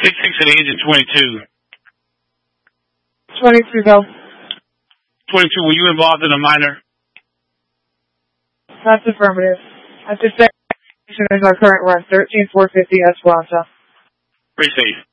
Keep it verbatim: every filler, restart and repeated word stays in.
six six at the age of twenty-two. twenty-two, go. twenty-two, were you involved in a minor? That's affirmative. At this station is our current run, thirteen four fifty Esperanza. Pretty safe.